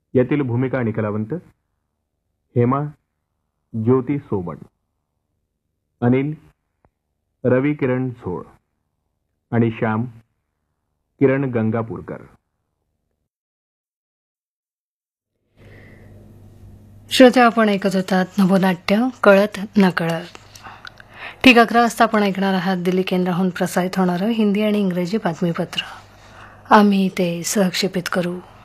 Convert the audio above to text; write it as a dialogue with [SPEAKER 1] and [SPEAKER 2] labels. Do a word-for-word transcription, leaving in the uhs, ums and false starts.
[SPEAKER 1] यातील भूमिका आणि कलावंत: हेमा ज्योती सोबण, अनिल रवी किरण झोळ आणि श्याम किरण गंगापूरकर.
[SPEAKER 2] श्रोते, आपण ऐकत होतात नभोनाट्य कळत नकळत. ठीक अकरा वाजता आपण ऐकणार आहात दिल्ली केंद्राहून प्रसारित होणारं हिंदी आणि इंग्रजी बातमीपत्र. आम्ही ते सहक्षेपित करू.